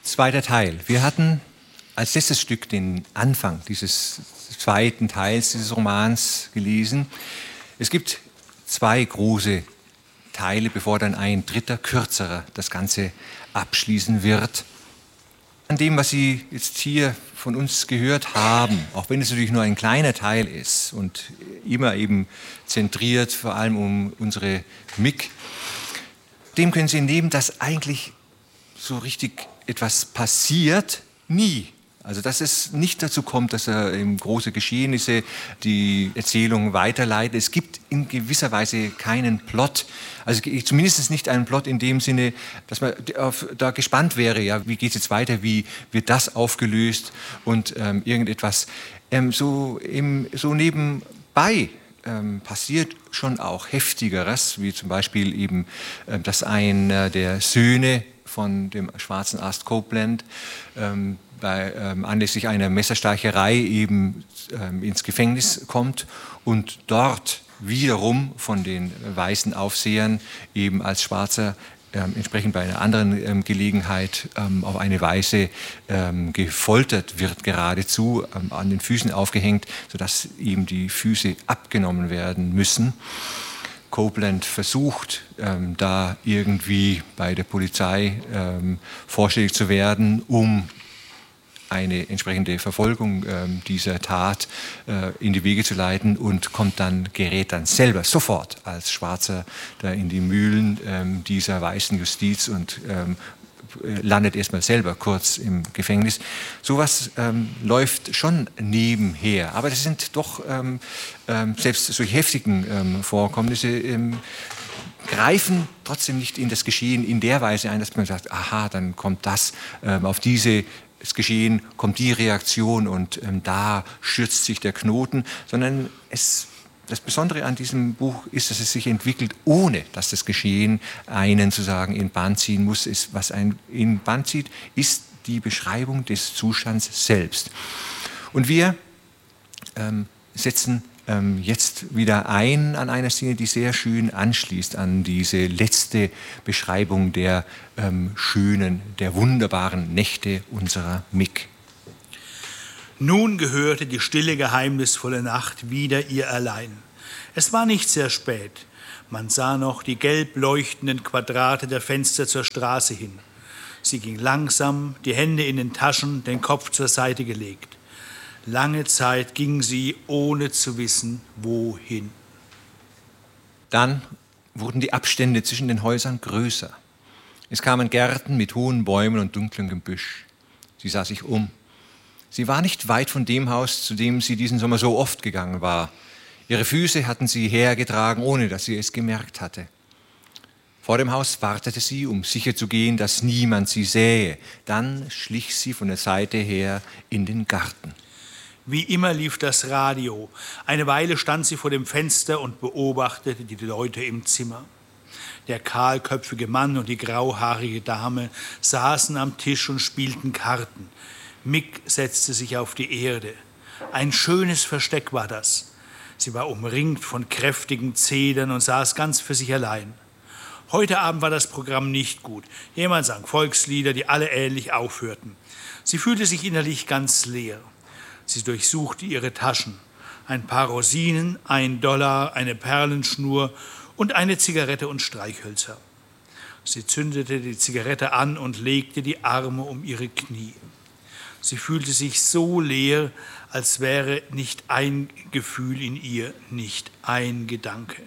Zweiter Teil. Wir hatten als letztes Stück den Anfang dieses zweiten Teils dieses Romans gelesen. Es gibt zwei große Teile, bevor dann ein dritter, kürzerer das Ganze abschließen wird. An dem, was Sie jetzt hier von uns gehört haben, auch wenn es natürlich nur ein kleiner Teil ist und immer eben zentriert, vor allem um unsere MIG, dem können Sie entnehmen, dass eigentlich so richtig etwas passiert, nie. Also dass es nicht dazu kommt, dass große Geschehnisse die Erzählung weiterleiten. Es gibt in gewisser Weise keinen Plot, also zumindest nicht einen Plot in dem Sinne, dass man da gespannt wäre, ja, wie geht es jetzt weiter, wie wird das aufgelöst und irgendetwas. So nebenbei passiert schon auch Heftigeres, wie zum Beispiel eben, dass einer der Söhne von dem schwarzen Arzt Copeland anlässlich einer Messerstecherei eben ins Gefängnis kommt und dort wiederum von den weißen Aufsehern eben als Schwarzer entsprechend bei einer anderen Gelegenheit auf eine Weise gefoltert wird, geradezu an den Füßen aufgehängt, sodass ihm die Füße abgenommen werden müssen. Copeland versucht, da irgendwie bei der Polizei vorstellig zu werden, um eine entsprechende Verfolgung dieser Tat in die Wege zu leiten und gerät dann selber sofort als Schwarzer da in die Mühlen dieser weißen Justiz und landet erstmal selber kurz im Gefängnis. Sowas läuft schon nebenher, aber das sind doch selbst solche heftigen Vorkommnisse greifen trotzdem nicht in das Geschehen in der Weise ein, dass man sagt, aha, dann kommt das auf dieses Geschehen, kommt die Reaktion und da schürzt sich der Knoten, sondern das Besondere an diesem Buch ist, dass es sich entwickelt, ohne dass das Geschehen einen sozusagen in Bann ziehen muss. Was einen in Bann zieht, ist die Beschreibung des Zustands selbst. Und wir setzen jetzt wieder ein an einer Szene, die sehr schön anschließt an diese letzte Beschreibung der schönen, der wunderbaren Nächte unserer MIG. Nun gehörte die stille, geheimnisvolle Nacht wieder ihr allein. Es war nicht sehr spät. Man sah noch die gelb leuchtenden Quadrate der Fenster zur Straße hin. Sie ging langsam, die Hände in den Taschen, den Kopf zur Seite gelegt. Lange Zeit ging sie, ohne zu wissen, wohin. Dann wurden die Abstände zwischen den Häusern größer. Es kamen Gärten mit hohen Bäumen und dunklem Gebüsch. Sie sah sich um. Sie war nicht weit von dem Haus, zu dem sie diesen Sommer so oft gegangen war. Ihre Füße hatten sie hergetragen, ohne dass sie es gemerkt hatte. Vor dem Haus wartete sie, um sicherzugehen, dass niemand sie sähe. Dann schlich sie von der Seite her in den Garten. Wie immer lief das Radio. Eine Weile stand sie vor dem Fenster und beobachtete die Leute im Zimmer. Der kahlköpfige Mann und die grauhaarige Dame saßen am Tisch und spielten Karten. Mick setzte sich auf die Erde. Ein schönes Versteck war das. Sie war umringt von kräftigen Zedern und saß ganz für sich allein. Heute Abend war das Programm nicht gut. Jemand sang Volkslieder, die alle ähnlich aufhörten. Sie fühlte sich innerlich ganz leer. Sie durchsuchte ihre Taschen. Ein paar Rosinen, $1, eine Perlenschnur und eine Zigarette und Streichhölzer. Sie zündete die Zigarette an und legte die Arme um ihre Knie. Sie fühlte sich so leer, als wäre nicht ein Gefühl in ihr, nicht ein Gedanke.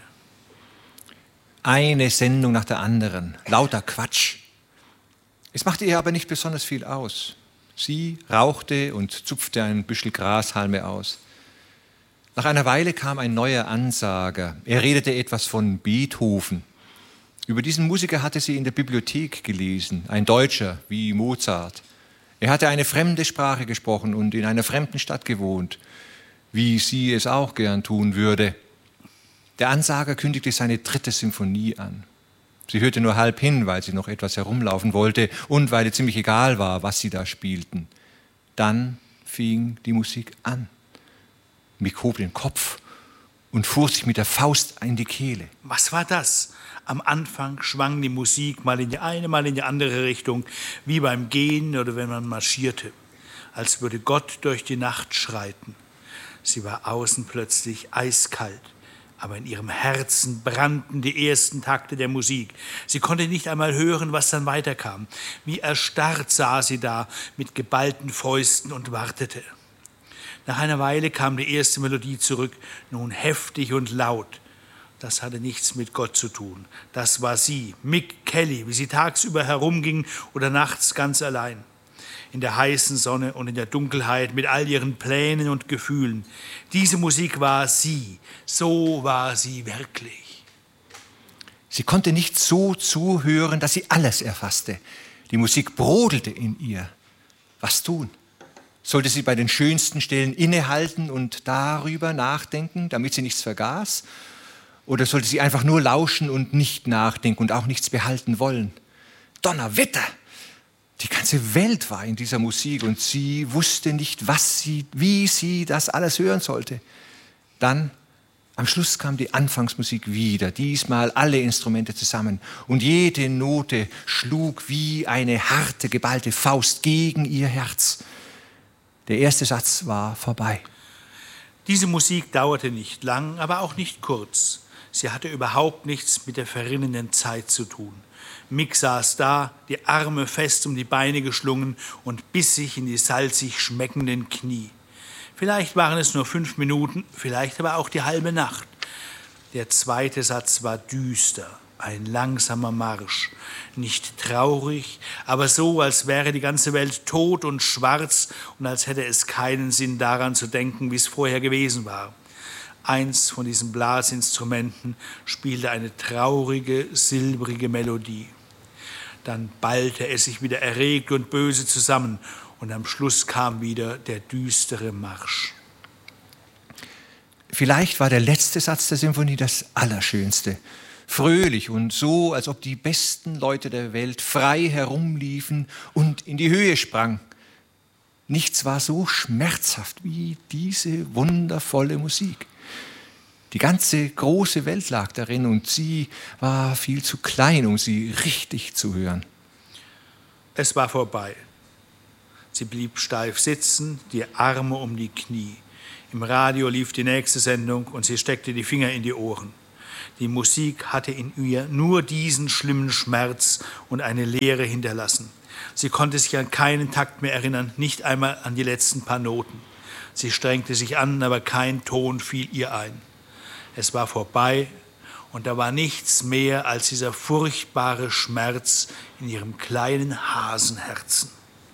Eine Sendung nach der anderen, lauter Quatsch. Es machte ihr aber nicht besonders viel aus. Sie rauchte und zupfte ein Büschel Grashalme aus. Nach einer Weile kam ein neuer Ansager. Er redete etwas von Beethoven. Über diesen Musiker hatte sie in der Bibliothek gelesen, ein Deutscher wie Mozart. Er hatte eine fremde Sprache gesprochen und in einer fremden Stadt gewohnt, wie sie es auch gern tun würde. Der Ansager kündigte seine 3. Symphonie an. Sie hörte nur halb hin, weil sie noch etwas herumlaufen wollte und weil es ziemlich egal war, was sie da spielten. Dann fing die Musik an. Mick hob den Kopf und fuhr sich mit der Faust in die Kehle. Was war das? Am Anfang schwang die Musik mal in die eine, mal in die andere Richtung, wie beim Gehen oder wenn man marschierte, als würde Gott durch die Nacht schreiten. Sie war außen plötzlich eiskalt, aber in ihrem Herzen brannten die ersten Takte der Musik. Sie konnte nicht einmal hören, was dann weiterkam. Wie erstarrt saß sie da mit geballten Fäusten und wartete. Nach einer Weile kam die erste Melodie zurück, nun heftig und laut. Das hatte nichts mit Gott zu tun. Das war sie, Mick Kelly, wie sie tagsüber herumging oder nachts ganz allein. In der heißen Sonne und in der Dunkelheit mit all ihren Plänen und Gefühlen. Diese Musik war sie, so war sie wirklich. Sie konnte nicht so zuhören, dass sie alles erfasste. Die Musik brodelte in ihr. Was tun? Sollte sie bei den schönsten Stellen innehalten und darüber nachdenken, damit sie nichts vergaß? Oder sollte sie einfach nur lauschen und nicht nachdenken und auch nichts behalten wollen? Donnerwetter! Die ganze Welt war in dieser Musik und sie wusste nicht, wie sie das alles hören sollte. Dann, am Schluss kam die Anfangsmusik wieder, diesmal alle Instrumente zusammen. Und jede Note schlug wie eine harte, geballte Faust gegen ihr Herz. Der erste Satz war vorbei. Diese Musik dauerte nicht lang, aber auch nicht kurz. Sie hatte überhaupt nichts mit der verrinnenden Zeit zu tun. Mick saß da, die Arme fest um die Beine geschlungen und biss sich in die salzig schmeckenden Knie. Vielleicht waren es nur 5 Minuten, vielleicht aber auch die halbe Nacht. Der zweite Satz war düster, ein langsamer Marsch. Nicht traurig, aber so, als wäre die ganze Welt tot und schwarz und als hätte es keinen Sinn daran zu denken, wie es vorher gewesen war. Eins von diesen Blasinstrumenten spielte eine traurige, silbrige Melodie. Dann ballte es sich wieder erregt und böse zusammen und am Schluss kam wieder der düstere Marsch. Vielleicht war der letzte Satz der Symphonie das Allerschönste. Fröhlich und so, als ob die besten Leute der Welt frei herumliefen und in die Höhe sprangen. Nichts war so schmerzhaft wie diese wundervolle Musik. Die ganze große Welt lag darin und sie war viel zu klein, um sie richtig zu hören. Es war vorbei. Sie blieb steif sitzen, die Arme um die Knie. Im Radio lief die nächste Sendung und sie steckte die Finger in die Ohren. Die Musik hatte in ihr nur diesen schlimmen Schmerz und eine Leere hinterlassen. Sie konnte sich an keinen Takt mehr erinnern, nicht einmal an die letzten paar Noten. Sie strengte sich an, aber kein Ton fiel ihr ein. Es war vorbei und da war nichts mehr als dieser furchtbare Schmerz in ihrem kleinen Hasenherzen.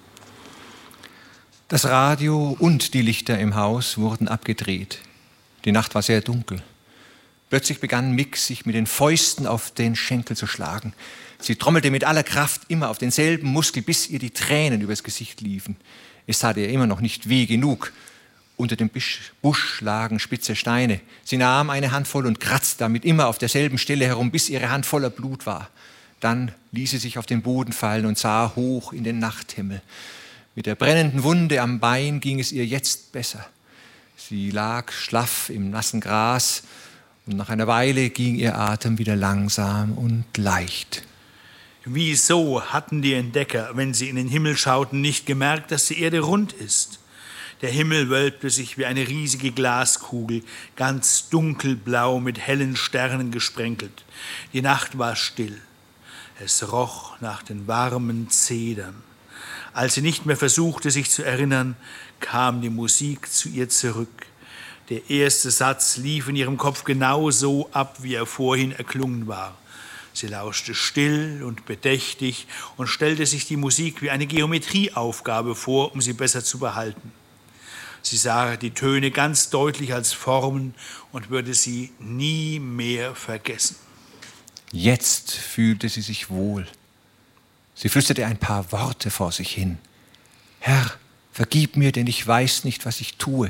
Das Radio und die Lichter im Haus wurden abgedreht. Die Nacht war sehr dunkel. Plötzlich begann Mick, sich mit den Fäusten auf den Schenkel zu schlagen. Sie trommelte mit aller Kraft immer auf denselben Muskel, bis ihr die Tränen übers Gesicht liefen. Es tat ihr immer noch nicht weh genug. Unter dem Busch lagen spitze Steine. Sie nahm eine Handvoll und kratzte damit immer auf derselben Stelle herum, bis ihre Hand voller Blut war. Dann ließ sie sich auf den Boden fallen und sah hoch in den Nachthimmel. Mit der brennenden Wunde am Bein ging es ihr jetzt besser. Sie lag schlaff im nassen Gras und nach einer Weile ging ihr Atem wieder langsam und leicht. Wieso hatten die Entdecker, wenn sie in den Himmel schauten, nicht gemerkt, dass die Erde rund ist? Der Himmel wölbte sich wie eine riesige Glaskugel, ganz dunkelblau mit hellen Sternen gesprenkelt. Die Nacht war still. Es roch nach den warmen Zedern. Als sie nicht mehr versuchte, sich zu erinnern, kam die Musik zu ihr zurück. Der erste Satz lief in ihrem Kopf genau so ab, wie er vorhin erklungen war. Sie lauschte still und bedächtig und stellte sich die Musik wie eine Geometrieaufgabe vor, um sie besser zu behalten. Sie sah die Töne ganz deutlich als Formen und würde sie nie mehr vergessen. Jetzt fühlte sie sich wohl. Sie flüsterte ein paar Worte vor sich hin. Herr, vergib mir, denn ich weiß nicht, was ich tue.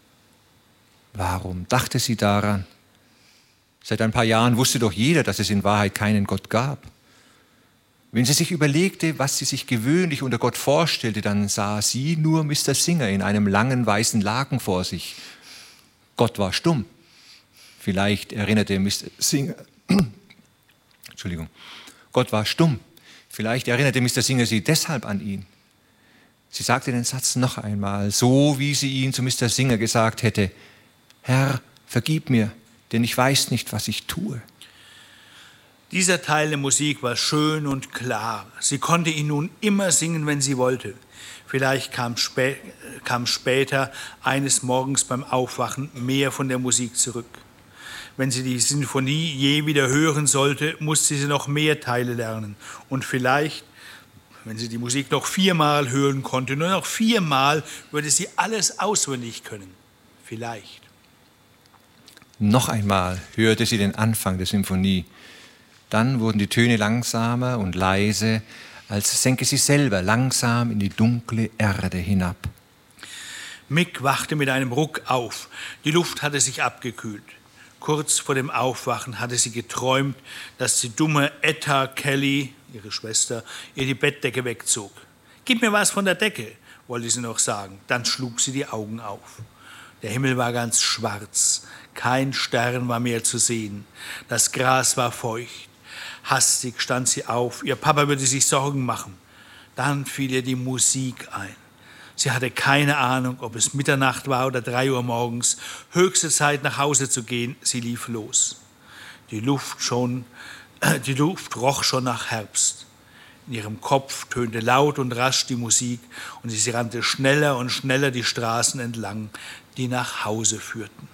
Warum dachte sie daran? Seit ein paar Jahren wusste doch jeder, dass es in Wahrheit keinen Gott gab. Wenn sie sich überlegte, was sie sich gewöhnlich unter Gott vorstellte, dann sah sie nur Mr. Singer in einem langen weißen Laken vor sich. Gott war stumm. Vielleicht erinnerte Mr. Singer, Entschuldigung, Gott war stumm. Vielleicht erinnerte Mr. Singer sie deshalb an ihn. Sie sagte den Satz noch einmal, so wie sie ihn zu Mr. Singer gesagt hätte: Herr, vergib mir, denn ich weiß nicht, was ich tue. Dieser Teil der Musik war schön und klar. Sie konnte ihn nun immer singen, wenn sie wollte. Vielleicht kam später eines Morgens beim Aufwachen mehr von der Musik zurück. Wenn sie die Sinfonie je wieder hören sollte, musste sie noch mehr Teile lernen. Und vielleicht, wenn sie die Musik noch 4-mal hören konnte, nur noch 4-mal, würde sie alles auswendig können. Vielleicht. Noch einmal hörte sie den Anfang der Symphonie. Dann wurden die Töne langsamer und leise, als senke sie selber langsam in die dunkle Erde hinab. Mick wachte mit einem Ruck auf. Die Luft hatte sich abgekühlt. Kurz vor dem Aufwachen hatte sie geträumt, dass die dumme Etta Kelly, ihre Schwester, ihr die Bettdecke wegzog. »Gib mir was von der Decke«, wollte sie noch sagen. Dann schlug sie die Augen auf. Der Himmel war ganz schwarz. Kein Stern war mehr zu sehen. Das Gras war feucht. Hastig stand sie auf. Ihr Papa würde sich Sorgen machen. Dann fiel ihr die Musik ein. Sie hatte keine Ahnung, ob es Mitternacht war oder 3 Uhr morgens. Höchste Zeit, nach Hause zu gehen. Sie lief los. Die Luft roch schon nach Herbst. In ihrem Kopf tönte laut und rasch die Musik und sie rannte schneller und schneller die Straßen entlang, die nach Hause führten.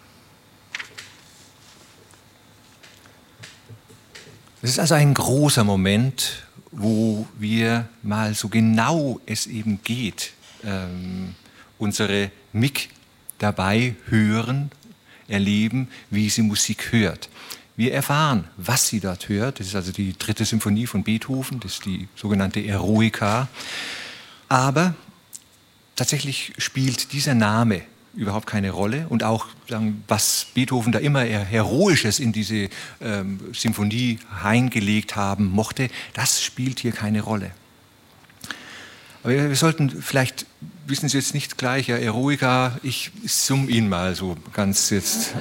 Das ist also ein großer Moment, wo wir mal so genau es eben geht, unsere Mick dabei hören, erleben, wie sie Musik hört. Wir erfahren, was sie dort hört. Das ist also die 3. Symphonie von Beethoven, das ist die sogenannte Eroica. Aber tatsächlich spielt dieser Name überhaupt keine Rolle und auch, was Beethoven da immer Heroisches in diese Symphonie hineingelegt haben mochte, das spielt hier keine Rolle. Aber wir sollten vielleicht, wissen Sie jetzt nicht gleich, ja, Eroica, ich summe ihn mal so ganz jetzt,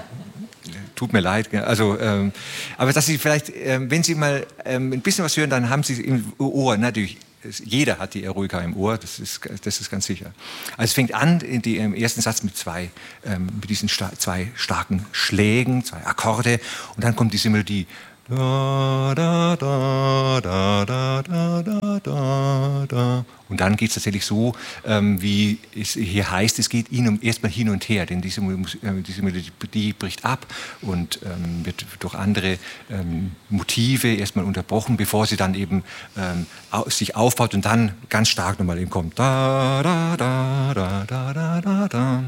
tut mir leid, also, aber dass Sie vielleicht, wenn Sie mal ein bisschen was hören, dann haben Sie im Ohr natürlich. Jeder hat die Eroica im Ohr, das ist ganz sicher. Also es fängt an im ersten Satz mit diesen 2 starken Schlägen, 2 Akkorde, und dann kommt diese Melodie. Da, da, da, da, da, da, da, da. Und dann geht es tatsächlich so, wie es hier heißt, es geht erstmal hin und her, denn diese Melodie bricht ab und wird durch andere Motive erstmal unterbrochen, bevor sie dann eben sich aufbaut und dann ganz stark nochmal eben kommt. Da, da, da, da, da, da, da, da.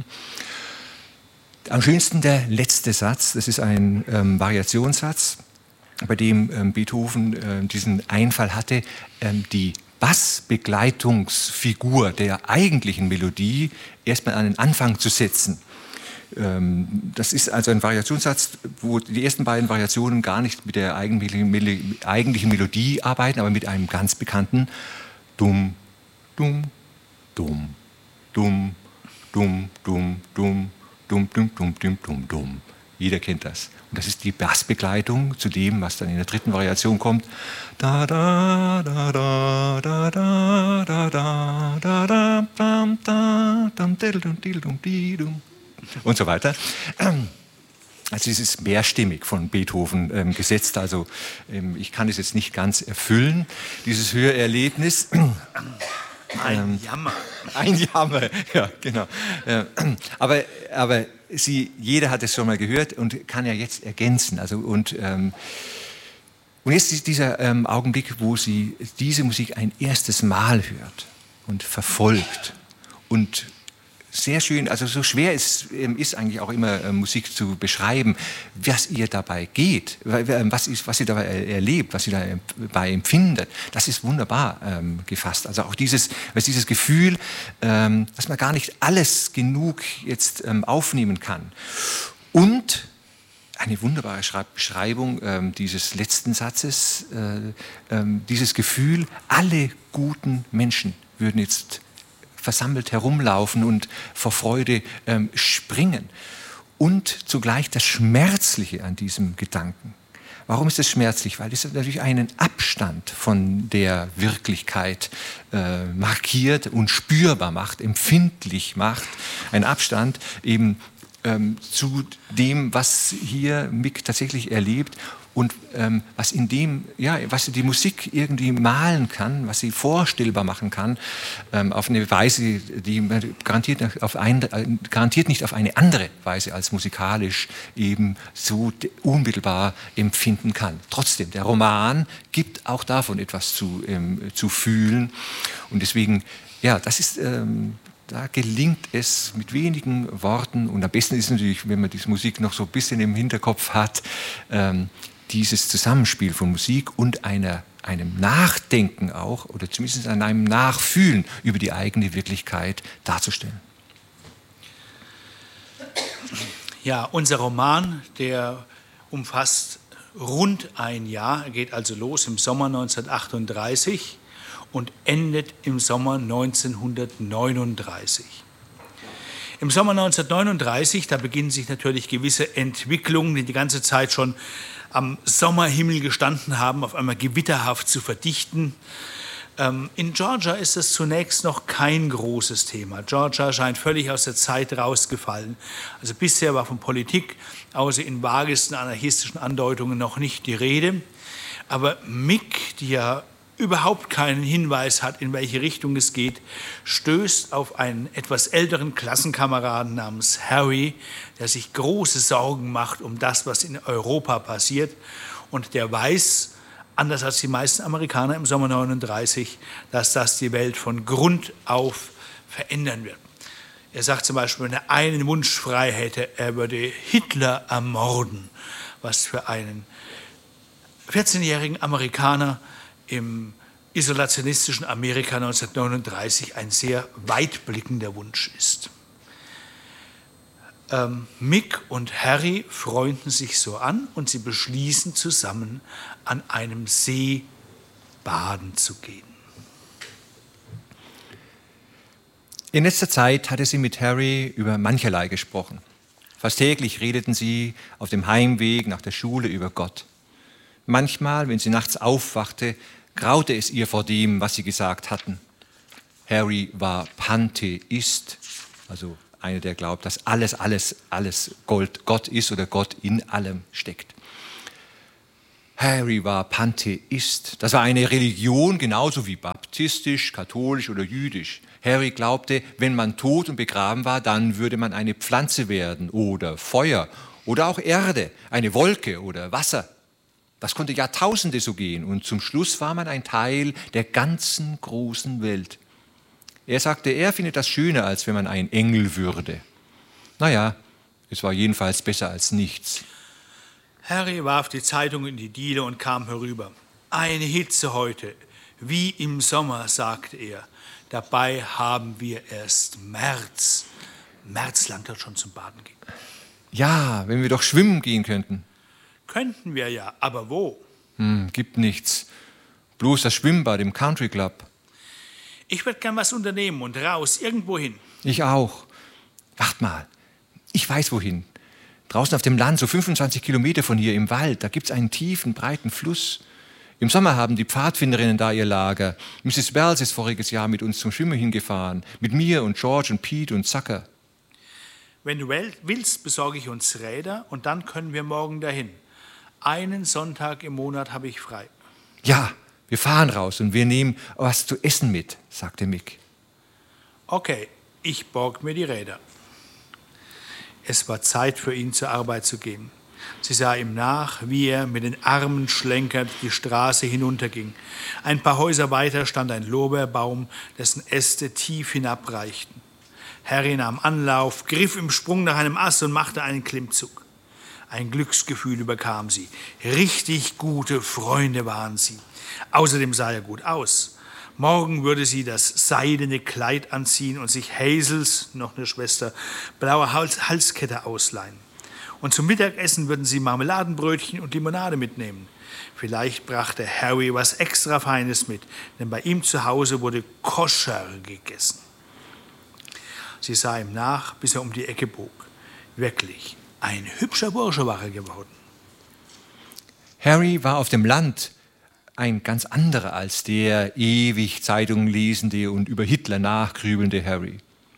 Am schönsten der letzte Satz, das ist ein Variationssatz, bei dem Beethoven diesen Einfall hatte, die Bassbegleitungsfigur der eigentlichen Melodie erstmal an den Anfang zu setzen. Das ist also ein Variationssatz, wo die ersten beiden Variationen gar nicht mit der eigentlichen Melodie arbeiten, aber mit einem ganz bekannten Dum, Dum, Dum, Dum, Dum, Dum, Dum, Dum, Dum, Dum, Dum, Dum, Dum. Jeder kennt das. Und das ist die Bassbegleitung zu dem, was dann in der 3. Variation kommt. Da da da da da da da da da da dam da dam dum dum dum und so weiter. Also es ist mehrstimmig von Beethoven gesetzt. Also ich kann es jetzt nicht ganz erfüllen, dieses Hörerlebnis. Ein Jammer. Ein Jammer, ja, genau. Aber jeder hat es schon mal gehört und kann ja jetzt ergänzen. Also, und jetzt ist dieser Augenblick, wo sie diese Musik ein erstes Mal hört und verfolgt. Und sehr schön, also so schwer ist eigentlich auch immer Musik zu beschreiben, was ihr dabei geht, was sie dabei erlebt, was sie dabei empfindet. Das ist wunderbar gefasst. Also auch dieses Gefühl, dass man gar nicht alles genug jetzt aufnehmen kann. Und eine wunderbare Beschreibung dieses letzten Satzes, dieses Gefühl, alle guten Menschen würden jetzt versammelt herumlaufen und vor Freude springen. und zugleich das Schmerzliche an diesem Gedanken. Warum ist es schmerzlich? Weil es natürlich einen Abstand von der Wirklichkeit markiert und spürbar macht, empfindlich macht. Ein Abstand eben zu dem, was hier Mick tatsächlich erlebt und was in dem, ja, was die Musik irgendwie malen kann, was sie vorstellbar machen kann, auf eine Weise, die man garantiert nicht auf eine andere Weise als musikalisch eben so unmittelbar empfinden kann. Trotzdem, der Roman gibt auch davon etwas zu fühlen und deswegen, ja, das ist da gelingt es mit wenigen Worten und am besten ist natürlich, wenn man diese Musik noch so ein bisschen im Hinterkopf hat, dieses Zusammenspiel von Musik und einem Nachdenken auch oder zumindest an einem Nachfühlen über die eigene Wirklichkeit darzustellen. Ja, unser Roman, der umfasst rund ein Jahr, er geht also los im Sommer 1938 und endet im Sommer 1939. Im Sommer 1939, da beginnen sich natürlich gewisse Entwicklungen, die die ganze Zeit schon am Sommerhimmel gestanden haben, auf einmal gewitterhaft zu verdichten. In Georgia ist es zunächst noch kein großes Thema. Georgia scheint völlig aus der Zeit rausgefallen. Also bisher war von Politik, außer in vagesten anarchistischen Andeutungen, noch nicht die Rede. Aber Mick, die ja überhaupt keinen Hinweis hat, in welche Richtung es geht, stößt auf einen etwas älteren Klassenkameraden namens Harry, der sich große Sorgen macht um das, was in Europa passiert. Und der weiß, anders als die meisten Amerikaner im Sommer 39, dass das die Welt von Grund auf verändern wird. Er sagt zum Beispiel, wenn er einen Wunsch frei hätte, er würde Hitler ermorden, was für einen 14-jährigen Amerikaner im isolationistischen Amerika 1939 ein sehr weitblickender Wunsch ist. Mick und Harry freunden sich so an und sie beschließen zusammen, an einem See baden zu gehen. In letzter Zeit hatte sie mit Harry über mancherlei gesprochen. Fast täglich redeten sie auf dem Heimweg nach der Schule über Gott. Manchmal, wenn sie nachts aufwachte, graute es ihr vor dem, was sie gesagt hatten. Harry war Pantheist, also einer, der glaubt, dass alles Gott ist oder Gott in allem steckt. Harry war Pantheist. Das war eine Religion, genauso wie baptistisch, katholisch oder jüdisch. Harry glaubte, wenn man tot und begraben war, dann würde man eine Pflanze werden oder Feuer oder auch Erde, eine Wolke oder Wasser. Das konnte Jahrtausende so gehen und zum Schluss war man ein Teil der ganzen großen Welt. Er sagte, er findet das schöner, als wenn man ein Engel würde. Naja, es war jedenfalls besser als nichts. Harry warf die Zeitung in die Diele und kam herüber. Eine Hitze heute, wie im Sommer, sagte er. Dabei haben wir erst März. März langt dort schon zum Baden gehen. Ja, wenn wir doch schwimmen gehen könnten. Könnten wir ja, aber wo? Gibt nichts. Bloß das Schwimmbad im Country Club. Ich würde gern was unternehmen und raus, irgendwo hin. Ich auch. Wart mal, ich weiß wohin. Draußen auf dem Land, so 25 Kilometer von hier im Wald, da gibt's einen tiefen, breiten Fluss. Im Sommer haben die Pfadfinderinnen da ihr Lager. Mrs. Wells ist voriges Jahr mit uns zum Schwimmen hingefahren. Mit mir und George und Pete und Zucker. Wenn du willst, besorge ich uns Räder und dann können wir morgen dahin. Einen Sonntag im Monat habe ich frei. Ja, wir fahren raus und wir nehmen was zu essen mit, sagte Mick. Okay, ich borg mir die Räder. Es war Zeit für ihn, zur Arbeit zu gehen. Sie sah ihm nach, wie er mit den Armen schlenkernd die Straße hinunterging. Ein paar Häuser weiter stand ein Lorbeerbaum, dessen Äste tief hinabreichten. Harry nahm Anlauf, griff im Sprung nach einem Ast und machte einen Klimmzug. Ein Glücksgefühl überkam sie. Richtig gute Freunde waren sie. Außerdem sah er gut aus. Morgen würde sie das seidene Kleid anziehen und sich Hazels, noch eine Schwester, blaue Halskette ausleihen. Und zum Mittagessen würden sie Marmeladenbrötchen und Limonade mitnehmen. Vielleicht brachte Harry was extra Feines mit, denn bei ihm zu Hause wurde Koscher gegessen. Sie sah ihm nach, bis er um die Ecke bog. Wirklich, Ein hübscher Bursche war er geworden. Harry war auf dem Land ein ganz anderer als der ewig Zeitungen lesende und über Hitler nachgrübelnde Harry.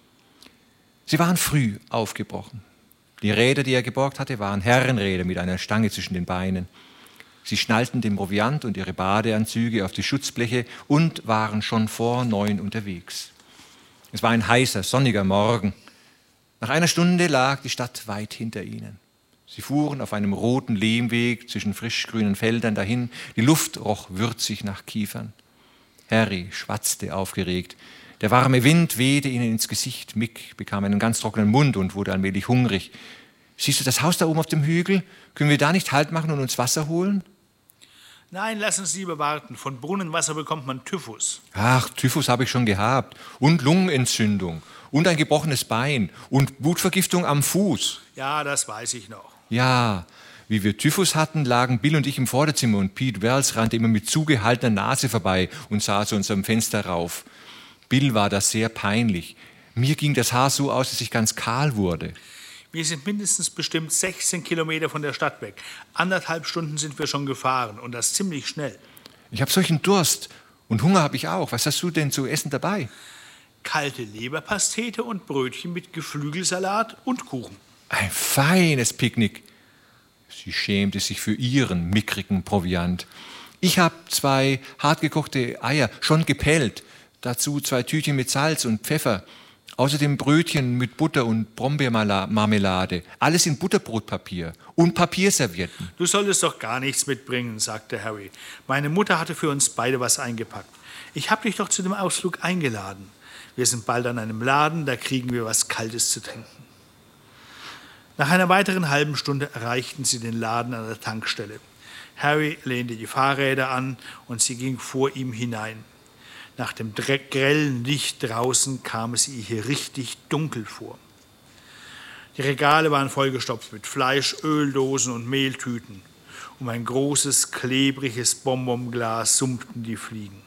Sie waren früh aufgebrochen. Die Räder, die er geborgt hatte, waren Herrenräder mit einer Stange zwischen den Beinen. Sie schnallten den Proviant und ihre Badeanzüge auf die Schutzbleche und waren schon vor 9 unterwegs. Es war ein heißer, sonniger Morgen. Nach einer Stunde lag die Stadt weit hinter ihnen. Sie fuhren auf einem roten Lehmweg zwischen frischgrünen Feldern dahin. Die Luft roch würzig nach Kiefern. Harry schwatzte aufgeregt. Der warme Wind wehte ihnen ins Gesicht. Mick bekam einen ganz trockenen Mund und wurde allmählich hungrig. »Siehst du das Haus da oben auf dem Hügel? Können wir da nicht Halt machen und uns Wasser holen?« »Nein, lass uns lieber warten. Von Brunnenwasser bekommt man Typhus.« »Ach, Typhus habe ich schon gehabt. Und Lungenentzündung. Und ein gebrochenes Bein. Und Blutvergiftung am Fuß.« »Ja, das weiß ich noch.« »Ja, wie wir Typhus hatten, lagen Bill und ich im Vorderzimmer und Pete Wells rannte immer mit zugehaltener Nase vorbei und sah zu unserem Fenster rauf. Bill war das sehr peinlich. Mir ging das Haar so aus, dass ich ganz kahl wurde.« »Wir sind mindestens bestimmt 16 Kilometer von der Stadt weg. 1,5 Stunden sind wir schon gefahren und das ziemlich schnell.« »Ich habe solchen Durst und Hunger habe ich auch. Was hast du denn zu essen dabei?« »Kalte Leberpastete und Brötchen mit Geflügelsalat und Kuchen.« »Ein feines Picknick.« Sie schämte sich für ihren mickrigen Proviant. »Ich habe 2 hartgekochte Eier, schon gepellt. Dazu 2 Tütchen mit Salz und Pfeffer. Außerdem Brötchen mit Butter und Brombeermarmelade. Alles in Butterbrotpapier und Papierservietten.« »Du solltest doch gar nichts mitbringen«, sagte Harry. »Meine Mutter hatte für uns beide was eingepackt. Ich habe dich doch zu dem Ausflug eingeladen. Wir sind bald an einem Laden, da kriegen wir was Kaltes zu trinken.« Nach einer weiteren halben Stunde erreichten sie den Laden an der Tankstelle. Harry lehnte die Fahrräder an und sie ging vor ihm hinein. Nach dem grellen Licht draußen kam es ihr hier richtig dunkel vor. Die Regale waren vollgestopft mit Fleisch, Öldosen und Mehltüten. Um ein großes, klebriges Bonbonglas summten die Fliegen.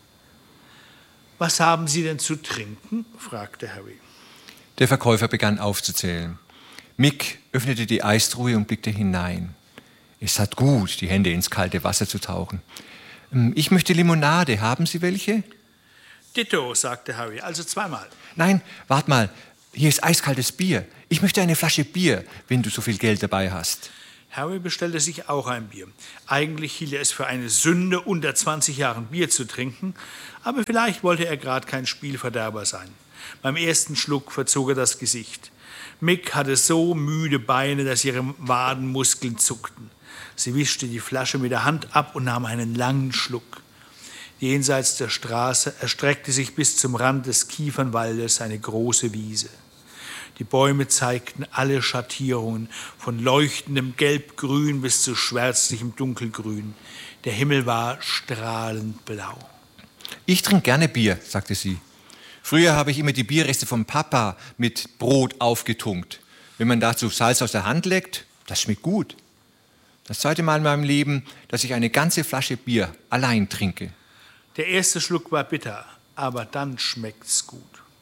»Was haben Sie denn zu trinken?« fragte Harry. Der Verkäufer begann aufzuzählen. Mick öffnete die Eistruhe und blickte hinein. Es tat gut, die Hände ins kalte Wasser zu tauchen. »Ich möchte Limonade. Haben Sie welche?« »Ditto«, sagte Harry, also 2-mal. »Nein, wart mal. Hier ist eiskaltes Bier. Ich möchte eine Flasche Bier, wenn du so viel Geld dabei hast.« Harry bestellte sich auch ein Bier. Eigentlich hielt er es für eine Sünde, unter 20 Jahren Bier zu trinken, aber vielleicht wollte er gerade kein Spielverderber sein. Beim ersten Schluck verzog er das Gesicht. Mick hatte so müde Beine, dass ihre Wadenmuskeln zuckten. Sie wischte die Flasche mit der Hand ab und nahm einen langen Schluck. Jenseits der Straße erstreckte sich bis zum Rand des Kiefernwaldes eine große Wiese. Die Bäume zeigten alle Schattierungen, von leuchtendem Gelbgrün bis zu schwärzlichem Dunkelgrün. Der Himmel war strahlend blau. »Ich trinke gerne Bier«, sagte sie. »Früher habe ich immer die Bierreste vom Papa mit Brot aufgetunkt. Wenn man dazu Salz aus der Hand leckt, das schmeckt gut. Das 2. Mal in meinem Leben, dass ich eine ganze Flasche Bier allein trinke.« Der erste Schluck war bitter, aber dann schmeckt's gut.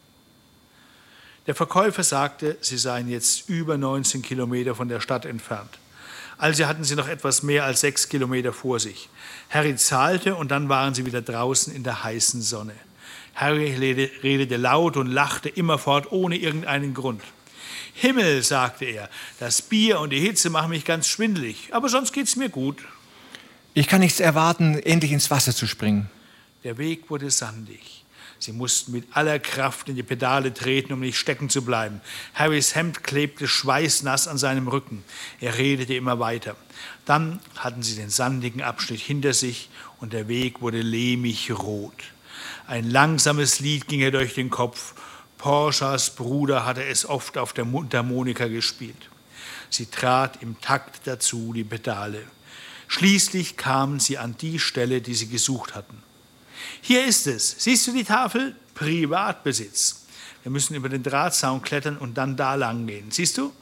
Der Verkäufer sagte, sie seien jetzt über 19 Kilometer von der Stadt entfernt. Also hatten sie noch etwas mehr als 6 Kilometer vor sich. Harry zahlte und dann waren sie wieder draußen in der heißen Sonne. Harry redete laut und lachte immerfort ohne irgendeinen Grund. »Himmel«, sagte er, »das Bier und die Hitze machen mich ganz schwindelig, aber sonst geht's mir gut.« »Ich kann nichts erwarten, endlich ins Wasser zu springen.« Der Weg wurde sandig. Sie mussten mit aller Kraft in die Pedale treten, um nicht stecken zu bleiben. Harrys Hemd klebte schweißnass an seinem Rücken. Er redete immer weiter. Dann hatten sie den sandigen Abschnitt hinter sich und der Weg wurde lehmig rot. Ein langsames Lied ging ihr durch den Kopf. Portias Bruder hatte es oft auf der Mundharmonika gespielt. Sie trat im Takt dazu die Pedale. Schließlich kamen sie an die Stelle, die sie gesucht hatten. »Hier ist es. Siehst du die Tafel? Privatbesitz. Wir müssen über den Drahtzaun klettern und dann da lang gehen. Siehst du?«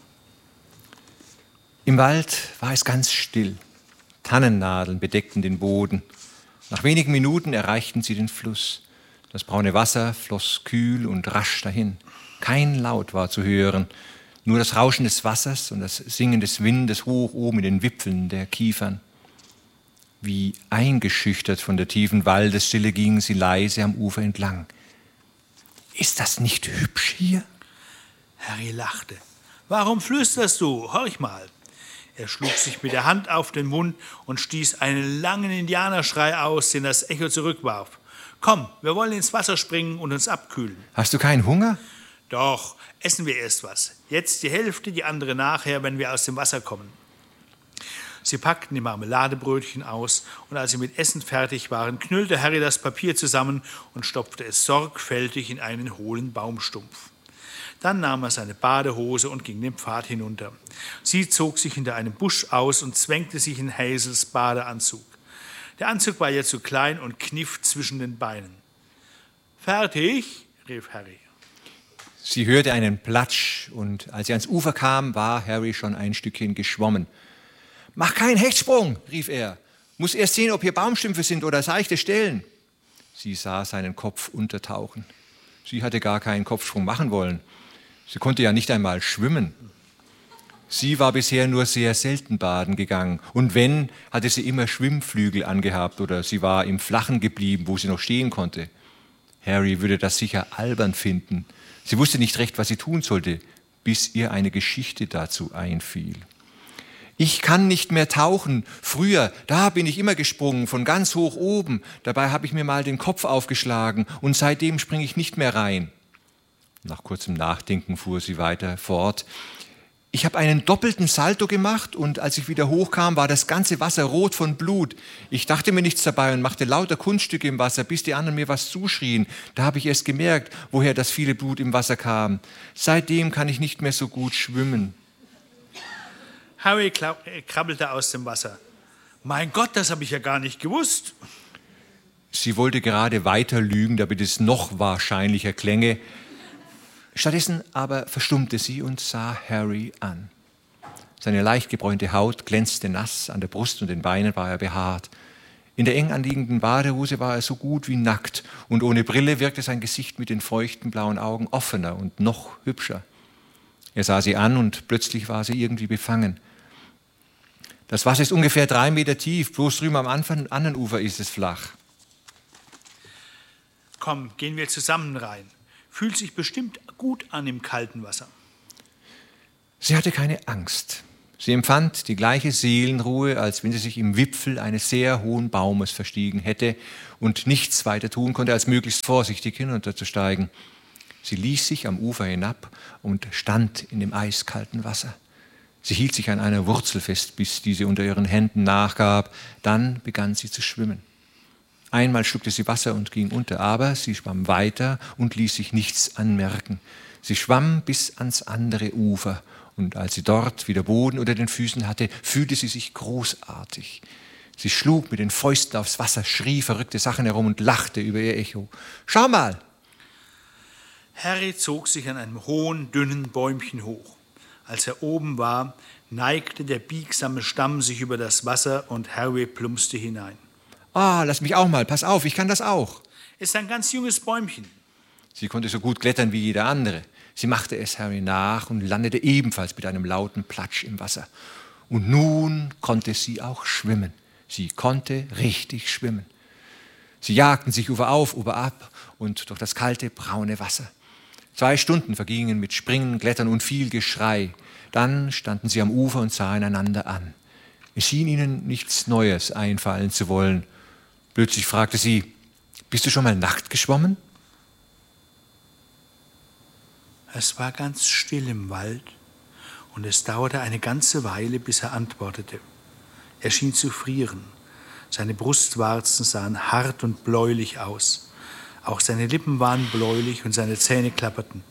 Im Wald war es ganz still. Tannennadeln bedeckten den Boden. Nach wenigen Minuten erreichten sie den Fluss. Das braune Wasser floss kühl und rasch dahin. Kein Laut war zu hören. Nur das Rauschen des Wassers und das Singen des Windes hoch oben in den Wipfeln der Kiefern. Wie eingeschüchtert von der tiefen Waldesstille gingen sie leise am Ufer entlang. »Ist das nicht hübsch hier?« Harry lachte. »Warum flüsterst du? Horch mal!« Er schlug sich mit der Hand auf den Mund und stieß einen langen Indianerschrei aus, den das Echo zurückwarf. »Komm, wir wollen ins Wasser springen und uns abkühlen.« »Hast du keinen Hunger?« »Doch, essen wir erst was. Jetzt die Hälfte, die andere nachher, wenn wir aus dem Wasser kommen.« Sie packten die Marmeladebrötchen aus, und als sie mit Essen fertig waren, knüllte Harry das Papier zusammen und stopfte es sorgfältig in einen hohlen Baumstumpf. Dann nahm er seine Badehose und ging den Pfad hinunter. Sie zog sich hinter einem Busch aus und zwängte sich in Hazels Badeanzug. Der Anzug war ihr zu klein und kniff zwischen den Beinen. »Fertig?« rief Harry. Sie hörte einen Platsch, und als sie ans Ufer kam, war Harry schon ein Stückchen geschwommen. »Mach keinen Hechtsprung«, rief er. »Muss erst sehen, ob hier Baumstümpfe sind oder seichte Stellen.« Sie sah seinen Kopf untertauchen. Sie hatte gar keinen Kopfsprung machen wollen. Sie konnte ja nicht einmal schwimmen. Sie war bisher nur sehr selten baden gegangen. Und wenn, hatte sie immer Schwimmflügel angehabt oder sie war im Flachen geblieben, wo sie noch stehen konnte. Harry würde das sicher albern finden. Sie wusste nicht recht, was sie tun sollte, bis ihr eine Geschichte dazu einfiel. »Ich kann nicht mehr tauchen. Früher, da bin ich immer gesprungen, von ganz hoch oben. Dabei habe ich mir mal den Kopf aufgeschlagen und seitdem springe ich nicht mehr rein.« Nach kurzem Nachdenken fuhr sie weiter fort. »Ich habe einen doppelten Salto gemacht und als ich wieder hochkam, war das ganze Wasser rot von Blut. Ich dachte mir nichts dabei und machte lauter Kunststücke im Wasser, bis die anderen mir was zuschrien. Da habe ich erst gemerkt, woher das viele Blut im Wasser kam. Seitdem kann ich nicht mehr so gut schwimmen.« Harry krabbelte aus dem Wasser. »Mein Gott, das habe ich ja gar nicht gewusst.« Sie wollte gerade weiter lügen, damit es noch wahrscheinlicher klänge. Stattdessen aber verstummte sie und sah Harry an. Seine leicht gebräunte Haut glänzte nass, an der Brust und den Beinen war er behaart. In der eng anliegenden Badehose war er so gut wie nackt und ohne Brille wirkte sein Gesicht mit den feuchten blauen Augen offener und noch hübscher. Er sah sie an und plötzlich war sie irgendwie befangen. Das Wasser ist ungefähr 3 Meter tief, bloß drüben am anderen Ufer ist es flach. »Komm, gehen wir zusammen rein. Fühlt sich bestimmt gut an im kalten Wasser.« Sie hatte keine Angst. Sie empfand die gleiche Seelenruhe, als wenn sie sich im Wipfel eines sehr hohen Baumes verstiegen hätte und nichts weiter tun konnte, als möglichst vorsichtig hinunterzusteigen. Sie ließ sich am Ufer hinab und stand in dem eiskalten Wasser. Sie hielt sich an einer Wurzel fest, bis diese unter ihren Händen nachgab. Dann begann sie zu schwimmen. Einmal schluckte sie Wasser und ging unter, aber sie schwamm weiter und ließ sich nichts anmerken. Sie schwamm bis ans andere Ufer, und als sie dort wieder Boden unter den Füßen hatte, fühlte sie sich großartig. Sie schlug mit den Fäusten aufs Wasser, schrie verrückte Sachen herum und lachte über ihr Echo. »Schau mal!« Harry zog sich an einem hohen, dünnen Bäumchen hoch. Als er oben war, neigte der biegsame Stamm sich über das Wasser und Harry plumpste hinein. »Ah, lass mich auch mal, pass auf, ich kann das auch.« »Ist ein ganz junges Bäumchen.« Sie konnte so gut klettern wie jeder andere. Sie machte es Harry nach und landete ebenfalls mit einem lauten Platsch im Wasser. Und nun konnte sie auch schwimmen. Sie konnte richtig schwimmen. Sie jagten sich Ufer auf, Ufer ab und durch das kalte, braune Wasser. 2 Stunden vergingen mit Springen, Klettern und viel Geschrei. Dann standen sie am Ufer und sahen einander an. Es schien ihnen nichts Neues einfallen zu wollen. Plötzlich fragte sie, »Bist du schon mal nackt geschwommen?« Es war ganz still im Wald und es dauerte eine ganze Weile, bis er antwortete. Er schien zu frieren. Seine Brustwarzen sahen hart und bläulich aus. Auch seine Lippen waren bläulich und seine Zähne klapperten.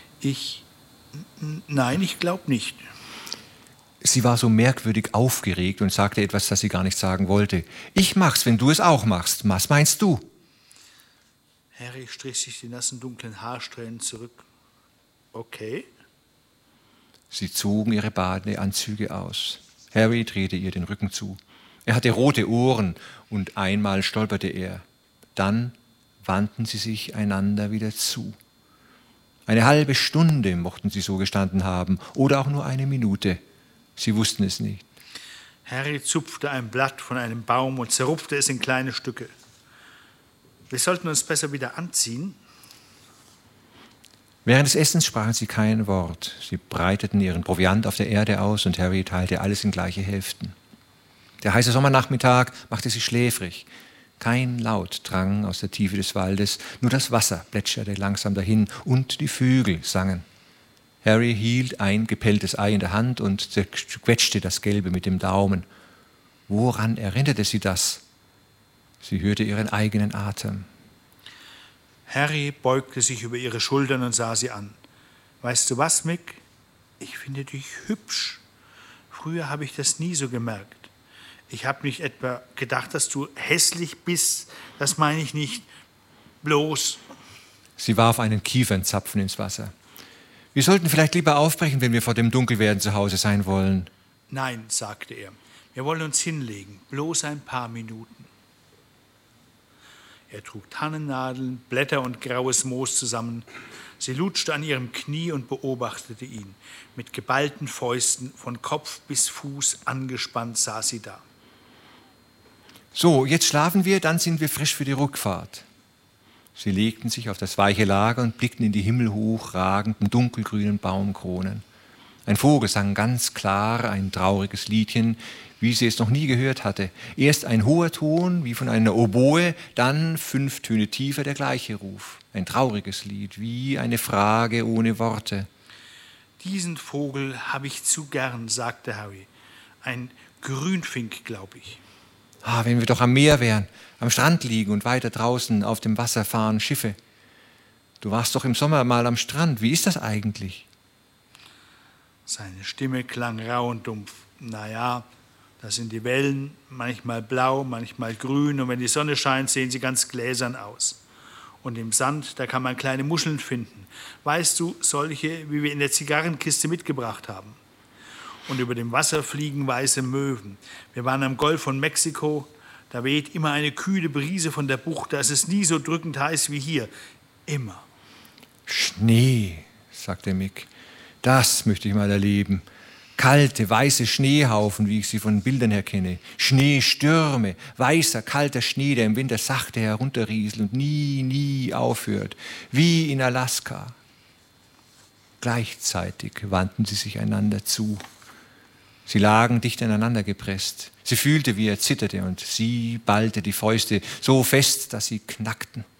Nein, ich glaube nicht. Sie war so merkwürdig aufgeregt und sagte etwas, das sie gar nicht sagen wollte. »Ich mach's, wenn du es auch machst. Was meinst du?« Harry strich sich die nassen, dunklen Haarsträhnen zurück. »Okay.« Sie zogen ihre Badeanzüge aus. Harry drehte ihr den Rücken zu. Er hatte rote Ohren und einmal stolperte er. Dann wandten sie sich einander wieder zu. Eine halbe Stunde mochten sie so gestanden haben oder auch nur eine Minute. Sie wussten es nicht. Harry zupfte ein Blatt von einem Baum und zerrupfte es in kleine Stücke. Wir sollten uns besser wieder anziehen. Während des Essens sprachen sie kein Wort. Sie breiteten ihren Proviant auf der Erde aus und Harry teilte alles in gleiche Hälften. Der heiße Sommernachmittag machte sie schläfrig. Kein Laut drang aus der Tiefe des Waldes, nur das Wasser plätscherte langsam dahin und die Vögel sangen. Harry hielt ein gepelltes Ei in der Hand und zerquetschte das Gelbe mit dem Daumen. Woran erinnerte sie das? Sie hörte ihren eigenen Atem. Harry beugte sich über ihre Schultern und sah sie an. Weißt du was, Mick? Ich finde dich hübsch. Früher habe ich das nie so gemerkt. Ich habe nicht etwa gedacht, dass du hässlich bist. Das meine ich nicht. Bloß. Sie warf einen Kiefernzapfen ins Wasser. Wir sollten vielleicht lieber aufbrechen, wenn wir vor dem Dunkelwerden zu Hause sein wollen. Nein, sagte er. Wir wollen uns hinlegen. Bloß ein paar Minuten. Er trug Tannennadeln, Blätter und graues Moos zusammen. Sie lutschte an ihrem Knie und beobachtete ihn. Mit geballten Fäusten, von Kopf bis Fuß angespannt, saß sie da. So, jetzt schlafen wir, dann sind wir frisch für die Rückfahrt. Sie legten sich auf das weiche Lager und blickten in die himmelhoch ragenden, dunkelgrünen Baumkronen. Ein Vogel sang ganz klar ein trauriges Liedchen, wie sie es noch nie gehört hatte. Erst ein hoher Ton, wie von einer Oboe, dann 5 Töne tiefer der gleiche Ruf. Ein trauriges Lied, wie eine Frage ohne Worte. Diesen Vogel habe ich zu gern, sagte Harry. Ein Grünfink, glaube ich. Ah, wenn wir doch am Meer wären, am Strand liegen und weiter draußen auf dem Wasser fahren Schiffe. Du warst doch im Sommer mal am Strand. Wie ist das eigentlich? Seine Stimme klang rau und dumpf. Naja, das sind die Wellen, manchmal blau, manchmal grün. Und wenn die Sonne scheint, sehen sie ganz gläsern aus. Und im Sand, da kann man kleine Muscheln finden. Weißt du, solche, wie wir in der Zigarrenkiste mitgebracht haben. Und über dem Wasser fliegen weiße Möwen. Wir waren am Golf von Mexiko. Da weht immer eine kühle Brise von der Bucht. Da ist es nie so drückend heiß wie hier. Immer. Schnee, sagte Mick. Das möchte ich mal erleben. Kalte, weiße Schneehaufen, wie ich sie von Bildern her kenne. Schneestürme, weißer, kalter Schnee, der im Winter sachte herunterrieselt und nie aufhört. Wie in Alaska. Gleichzeitig wandten sie sich einander zu. Sie lagen dicht aneinander gepresst. Sie fühlte, wie er zitterte, und sie ballte die Fäuste so fest, dass sie knackten.